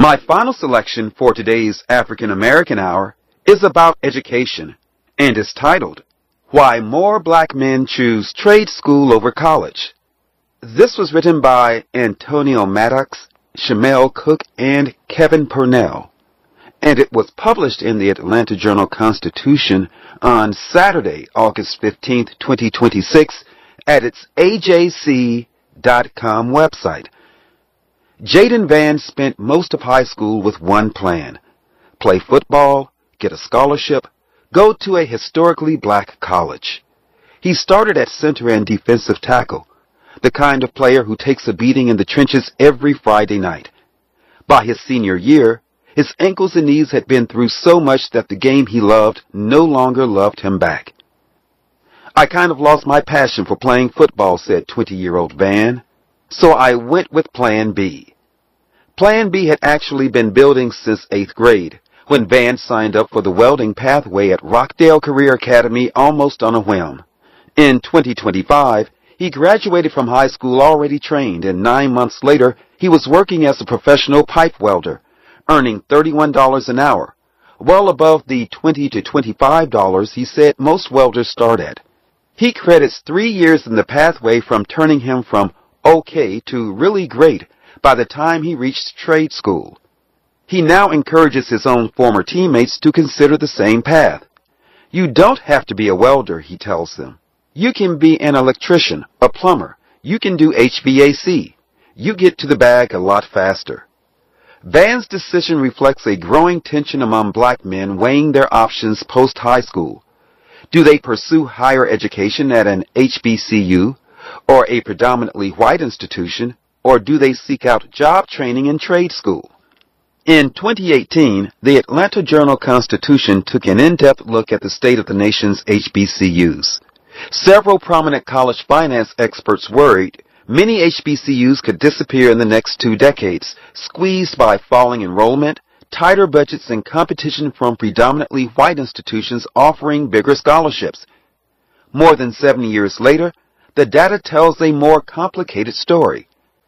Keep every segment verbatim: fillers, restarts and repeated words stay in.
My final selection for today's African American Hour is about education and is titled, Why More Black Men Choose Trade School Over College. This was written by Antonio Maddox, Shamel Cook, and Kevin Purnell, and it was published in the Atlanta Journal-Constitution on Saturday, August fifteenth, twenty twenty-six, at its A J C dot com website. Jaden Vance spent most of high school with one plan: play football, get a scholarship, go to a historically black college. He started at center and defensive tackle, the kind of player who takes a beating in the trenches every Friday night. By his senior year, his ankles and knees had been through so much that the game he loved no longer loved him back. I kind of lost my passion for playing football, said twenty-year-old Van, so I went with Plan B. Plan B had actually been building since eighth grade, when Van signed up for the welding pathway at Rockdale Career Academy almost on a whim. In twenty twenty-five, he graduated from high school already trained, and nine months later, he was working as a professional pipe welder, earning thirty-one dollars an hour, well above the twenty to twenty-five dollars he said most welders start at. He credits three years in the pathway from turning him from okay to really great by the time he reached trade school. He now encourages his own former teammates to consider the same path. You don't have to be a welder, he tells them. You can be an electrician, a plumber. You can do H V A C. You get to the bag a lot faster. Van's decision reflects a growing tension among black men weighing their options post-high school. Do they pursue higher education at an H B C U or a predominantly white institution, or do they seek out job training in trade school? In twenty eighteen, the Atlanta Journal-Constitution took an in-depth look at the state of the nation's H B C Us. Several prominent college finance experts worried many H B C Us could disappear in the next two decades, squeezed by falling enrollment, tighter budgets, and competition from predominantly white institutions offering bigger scholarships. More than seventy years later, the data tells a more complicated story.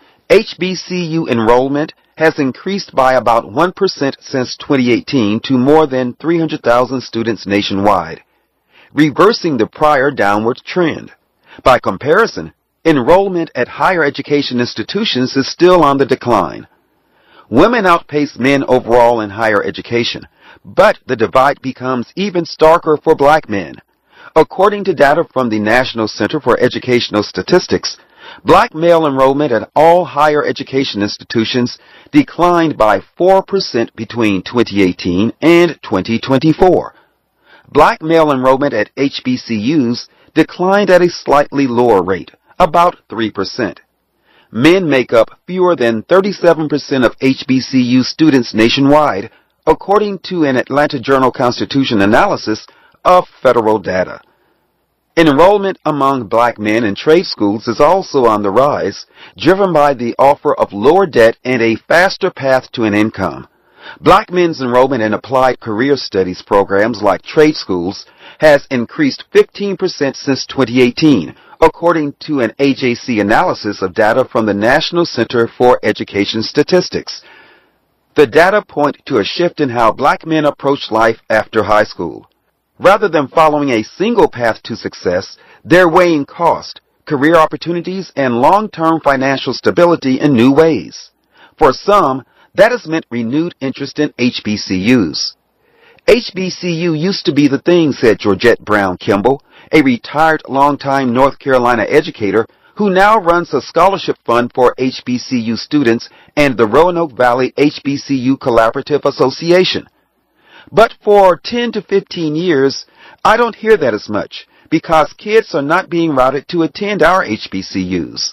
H B C U enrollment has increased by about one percent since twenty eighteen to more than three hundred thousand students nationwide, reversing the prior downward trend. By comparison, enrollment at higher education institutions is still on the decline. Women outpace men overall in higher education, but the divide becomes even starker for black men. According to data from the National Center for Educational Statistics, black male enrollment at all higher education institutions declined by four percent between twenty eighteen and twenty twenty-four. Black male enrollment at H B C Us declined at a slightly lower rate, about three percent. Men make up fewer than thirty-seven percent of H B C U students nationwide, according to an Atlanta Journal-Constitution analysis of federal data. Enrollment among black men in trade schools is also on the rise, driven by the offer of lower debt and a faster path to an income. Black men's enrollment in applied career studies programs like trade schools has increased fifteen percent since twenty eighteen, according to an A J C analysis of data from the National Center for Education Statistics. The data point to a shift in how black men approach life after high school. Rather than following a single path to success, they're weighing cost, career opportunities, and long-term financial stability in new ways. For some, that has meant renewed interest in H B C Us. H B C U used to be the thing, said Georgette Brown Kimball, a retired longtime North Carolina educator who now runs a scholarship fund for H B C U students and the Roanoke Valley H B C U Collaborative Association. But for ten to fifteen years, I don't hear that as much because kids are not being routed to attend our H B C Us.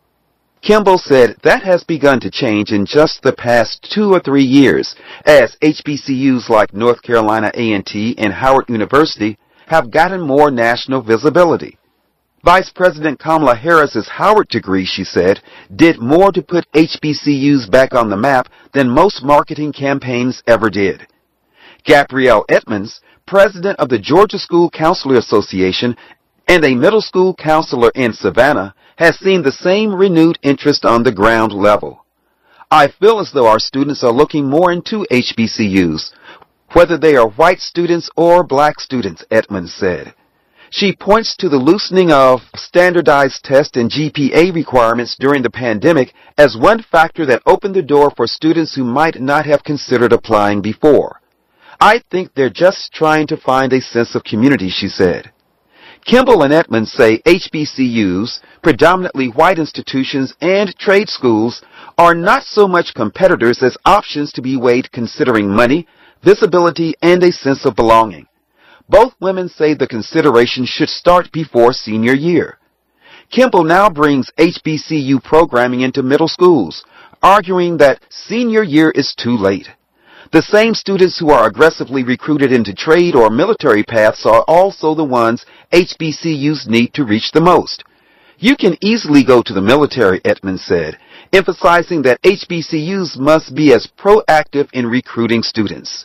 Kimball said that has begun to change in just the past two or three years as H B C Us like North Carolina A and T and Howard University have gotten more national visibility. Vice President Kamala Harris's Howard degree, she said, did more to put H B C Us back on the map than most marketing campaigns ever did. Gabrielle Edmonds, president of the Georgia School Counselor Association and a middle school counselor in Savannah, has seen the same renewed interest on the ground level. I feel as though our students are looking more into H B C Us, whether they are white students or black students, Edmonds said. She points to the loosening of standardized test and G P A requirements during the pandemic as one factor that opened the door for students who might not have considered applying before. I think they're just trying to find a sense of community, she said. Kimball and Edmonds say H B C Us, predominantly white institutions and trade schools, are not so much competitors as options to be weighed considering money, visibility, and a sense of belonging. Both women say the consideration should start before senior year. Kimball now brings H B C U programming into middle schools, arguing that senior year is too late. The same students who are aggressively recruited into trade or military paths are also the ones H B C Us need to reach the most. You can easily go to the military, Edmonds said, emphasizing that H B C Us must be as proactive in recruiting students.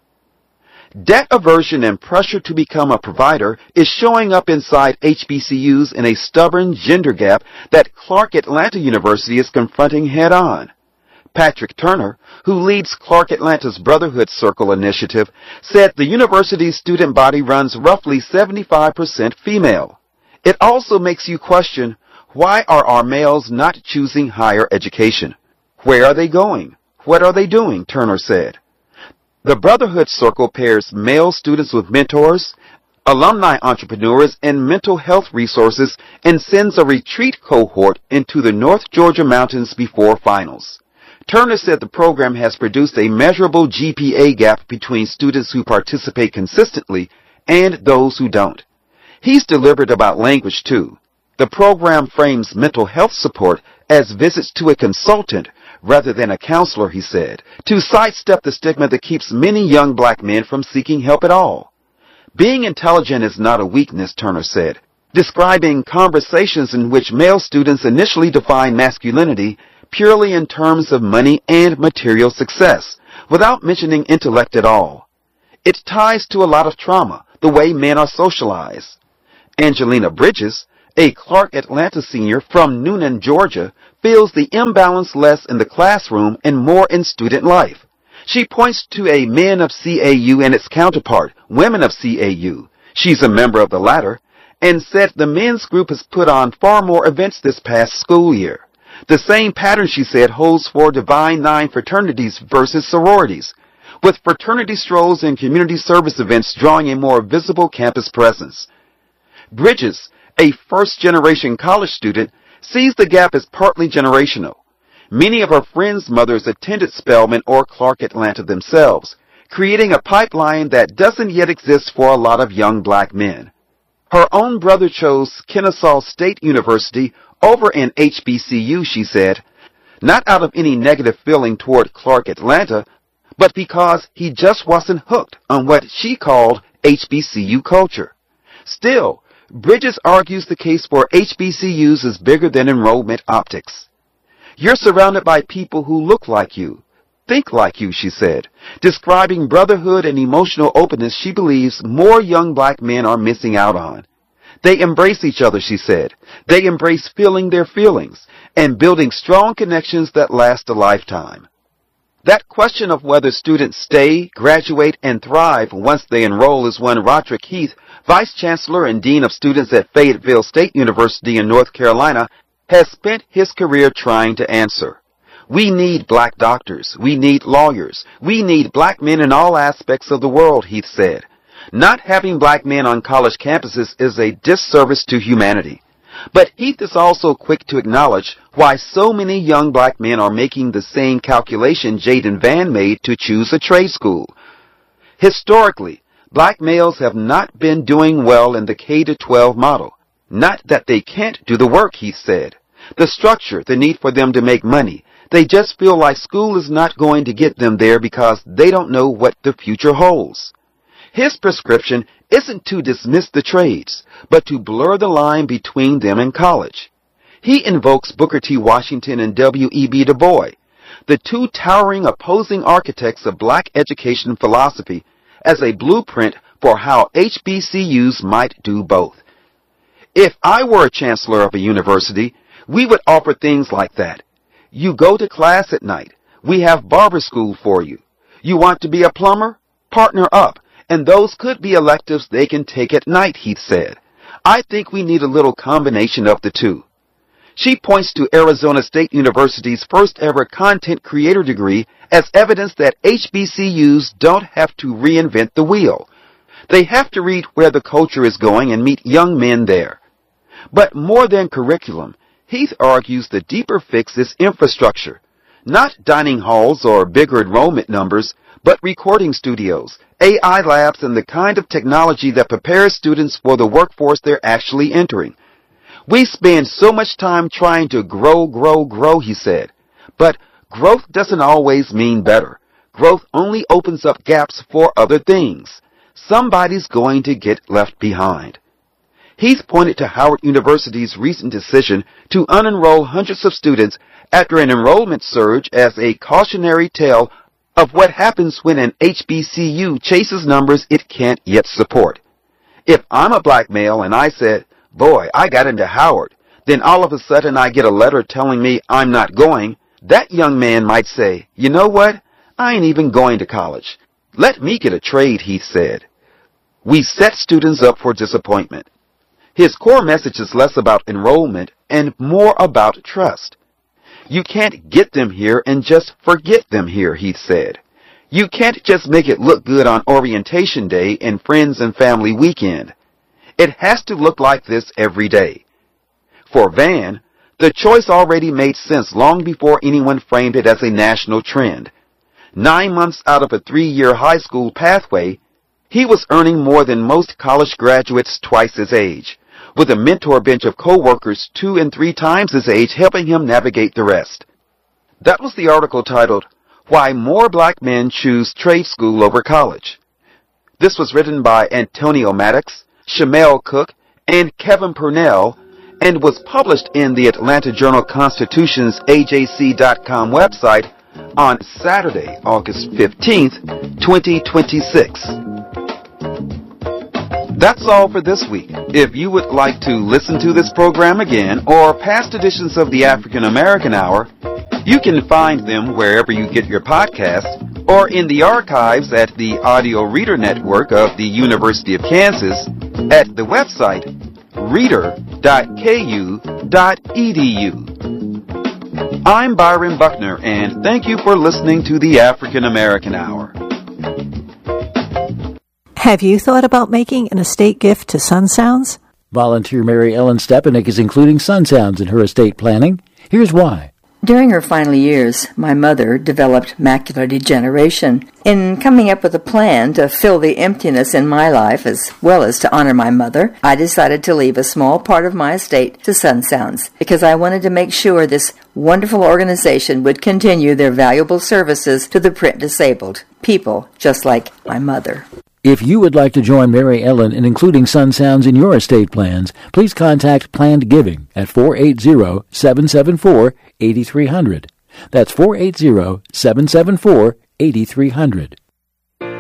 Debt aversion and pressure to become a provider is showing up inside H B C Us in a stubborn gender gap that Clark Atlanta University is confronting head-on. Patrick Turner, who leads Clark Atlanta's Brotherhood Circle initiative, said the university's student body runs roughly seventy-five percent female. It also makes you question, why are our males not choosing higher education? Where are they going? What are they doing? Turner said. The Brotherhood Circle pairs male students with mentors, alumni entrepreneurs, and mental health resources and sends a retreat cohort into the North Georgia mountains before finals. Turner said the program has produced a measurable G P A gap between students who participate consistently and those who don't. He's deliberate about language, too. The program frames mental health support as visits to a consultant rather than a counselor, he said, to sidestep the stigma that keeps many young black men from seeking help at all. Being intelligent is not a weakness, Turner said, describing conversations in which male students initially define masculinity purely in terms of money and material success, without mentioning intellect at all. It ties to a lot of trauma, the way men are socialized. Angelina Bridges, a Clark Atlanta senior from Noonan, Georgia, feels the imbalance less in the classroom and more in student life. She points to a Men of C A U and its counterpart, Women of C A U. She's a member of the latter, and said the men's group has put on far more events this past school year. The same pattern, she said, holds for Divine Nine fraternities versus sororities, with fraternity strolls and community service events drawing a more visible campus presence. Bridges, a first-generation college student, sees the gap as partly generational. Many of her friends' mothers attended Spelman or Clark Atlanta themselves, creating a pipeline that doesn't yet exist for a lot of young black men. Her own brother chose Kennesaw State University over an H B C U, she said, not out of any negative feeling toward Clark Atlanta, but because he just wasn't hooked on what she called H B C U culture. Still, Bridges argues the case for H B C Us is bigger than enrollment optics. You're surrounded by people who look like you, think like you, she said, describing brotherhood and emotional openness she believes more young black men are missing out on. They embrace each other, she said. They embrace feeling their feelings and building strong connections that last a lifetime. That question of whether students stay, graduate, and thrive once they enroll is one Roderick Heath, Vice Chancellor and Dean of Students at Fayetteville State University in North Carolina, has spent his career trying to answer. We need black doctors. We need lawyers. We need black men in all aspects of the world, Heath said. Not having black men on college campuses is a disservice to humanity. But Heath is also quick to acknowledge why so many young black men are making the same calculation Jaden Van made to choose a trade school. Historically, black males have not been doing well in the K through twelve model. Not that they can't do the work, Heath said. The structure, the need for them to make money, they just feel like school is not going to get them there because they don't know what the future holds. His prescription isn't to dismiss the trades, but to blur the line between them and college. He invokes Booker T. Washington and W E B Du Bois, the two towering opposing architects of black education philosophy, as a blueprint for how H B C Us might do both. If I were a chancellor of a university, we would offer things like that. You go to class at night. We have barber school for you. You want to be a plumber? Partner up, and those could be electives they can take at night, Heath said. I think we need a little combination of the two. She points to Arizona State University's first ever content creator degree as evidence that H B C Us don't have to reinvent the wheel. They have to read where the culture is going and meet young men there. But more than curriculum, Heath argues the deeper fix is infrastructure. Not dining halls or bigger enrollment numbers, but recording studios, A I labs, and the kind of technology that prepares students for the workforce they're actually entering. We spend so much time trying to grow, grow, grow, he said. But growth doesn't always mean better. Growth only opens up gaps for other things. Somebody's going to get left behind. Heath pointed to Howard University's recent decision to unenroll hundreds of students after an enrollment surge as a cautionary tale of what happens when an H B C U chases numbers it can't yet support. If I'm a black male and I said, boy, I got into Howard, then all of a sudden I get a letter telling me I'm not going, that young man might say, you know what? I ain't even going to college. Let me get a trade, Heath said. We set students up for disappointment. His core message is less about enrollment and more about trust. You can't get them here and just forget them here, Heath said. You can't just make it look good on orientation day and friends and family weekend. It has to look like this every day. For Van, the choice already made sense long before anyone framed it as a national trend. Nine months out of a three-year high school pathway, he was earning more than most college graduates twice his age, with a mentor bench of co-workers two and three times his age helping him navigate the rest. That was the article titled, Why More Black Men Choose Trade School Over College. This was written by Antonio Maddox, Shamel Cook, and Kevin Purnell, and was published in the Atlanta Journal-Constitution's A J C dot com website on Saturday, August fifteenth, twenty twenty-six. That's all for this week. If you would like to listen to this program again or past editions of the African American Hour, you can find them wherever you get your podcasts or in the archives at the Audio Reader Network of the University of Kansas at the website reader dot k u dot e d u. I'm Byron Buckner, and thank you for listening to the African American Hour. Have you thought about making an estate gift to Sun Sounds? Volunteer Mary Ellen Stepanek is including Sun Sounds in her estate planning. Here's why. During her final years, my mother developed macular degeneration. In coming up with a plan to fill the emptiness in my life as well as to honor my mother, I decided to leave a small part of my estate to Sun Sounds because I wanted to make sure this wonderful organization would continue their valuable services to the print disabled, people just like my mother. If you would like to join Mary Ellen in including Sun Sounds in your estate plans, please contact Planned Giving at four eight zero, seven seven four, eight three zero zero. That's four eight zero, seven seven four, eight three zero zero.